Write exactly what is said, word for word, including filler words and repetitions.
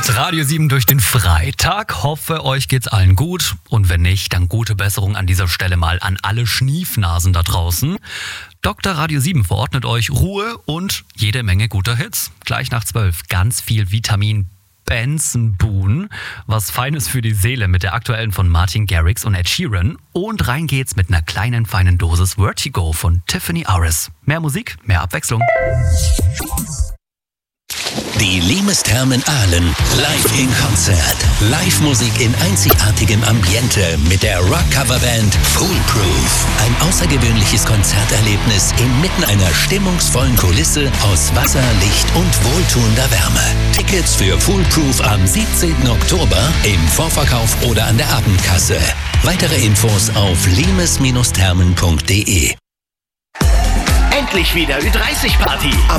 mit Radio sieben durch den Freitag. Hoffe, euch geht's allen gut. Und wenn nicht, dann gute Besserung an dieser Stelle mal an alle Schniefnasen da draußen. Doktor Radio sieben verordnet euch Ruhe und jede Menge guter Hits. Gleich nach zwölf ganz viel Vitamin Benson-Boon. Was Feines für die Seele mit der aktuellen von Martin Garrix und Ed Sheeran. Und rein geht's mit einer kleinen, feinen Dosis Vertigo von Tiffany Aris. Mehr Musik, mehr Abwechslung. Die Limes Thermen Aalen live in Konzert. Live-Musik in einzigartigem Ambiente mit der Rock-Coverband Foolproof. Ein außergewöhnliches Konzerterlebnis inmitten einer stimmungsvollen Kulisse aus Wasser, Licht und wohltuender Wärme. Tickets für Foolproof am siebzehnten Oktober im Vorverkauf oder an der Abendkasse. Weitere Infos auf limes Bindestrich thermen punkt de. Endlich wieder Ü dreißig Party. Am